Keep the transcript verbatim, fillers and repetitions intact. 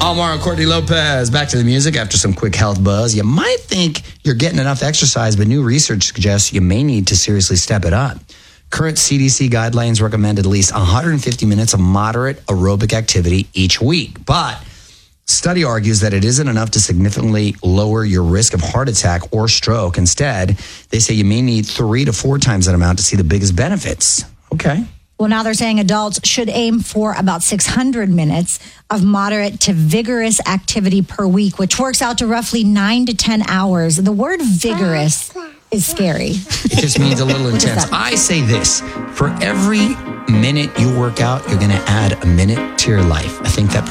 Almar and Courtney Lopez. Back to the music after some quick health buzz. You might think you're getting enough exercise, but new research suggests you may need to seriously step it up. Current C D C guidelines recommend at least one hundred fifty minutes of moderate aerobic activity each week. But study argues that it isn't enough to significantly lower your risk of heart attack or stroke. Instead, they say you may need three to four times that amount to see the biggest benefits. Okay. Well, now they're saying adults should aim for about six hundred minutes of moderate to vigorous activity per week, which works out to roughly nine to ten hours. The word vigorous is scary. It just means a little intense. I say this, for every minute you work out, you're going to add a minute to your life. I think that